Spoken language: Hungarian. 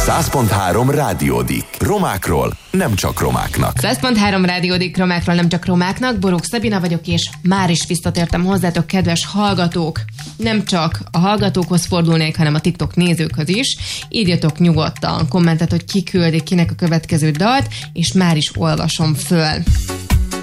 100.3 Rádiódik. Romákról, nem csak romáknak. 100.3 Rádiódik, romákról, nem csak romáknak. Borúk Szabina vagyok, és már is visszatértem hozzátok, kedves hallgatók. Nem csak a hallgatókhoz fordulnék, hanem a TikTok nézőkhöz is. Írjatok nyugodtan kommentet, hogy ki küldi kinek a következő dalt, és már is olvasom föl.